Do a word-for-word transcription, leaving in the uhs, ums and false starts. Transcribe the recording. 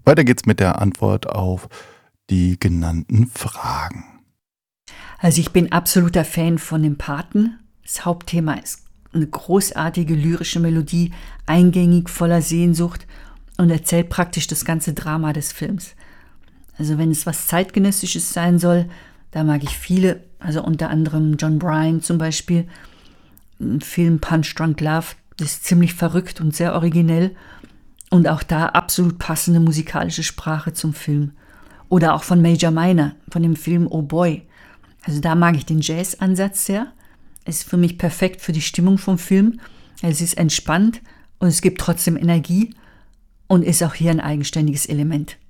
Weiter geht's mit der Antwort auf die genannten Fragen. Also ich bin absoluter Fan von dem Paten. Das Hauptthema ist eine großartige lyrische Melodie, eingängig, voller Sehnsucht und erzählt praktisch das ganze Drama des Films. Also wenn es was Zeitgenössisches sein soll, da mag ich viele, also unter anderem John Bryan zum Beispiel, im Film Punch Drunk Love, das ist ziemlich verrückt und sehr originell und auch da absolut passende musikalische Sprache zum Film. Oder auch von Major Minor, von dem Film Oh Boy. Also da mag ich den Jazz-Ansatz sehr. Es ist für mich perfekt für die Stimmung vom Film. Es ist entspannt und es gibt trotzdem Energie und ist auch hier ein eigenständiges Element.